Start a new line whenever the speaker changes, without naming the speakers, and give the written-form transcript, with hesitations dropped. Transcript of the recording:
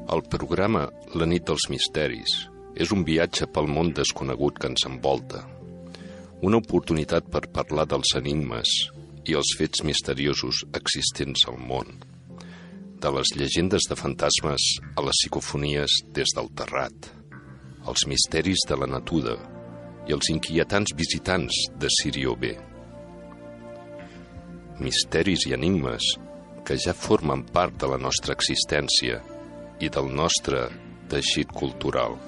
El programa La nit dels misteris és un viatge pel món desconegut que ens envolta. Una oportunitat per parlar dels enigmes i els fets misteriosos existents al món. De les llegendes de fantasmes a les psicofonies des del terrat. Els misteris de la natura i els inquietants visitants de Sirio B. Misteris i enigmes que ja formen part de la nostra existència i del nostre teixit cultural.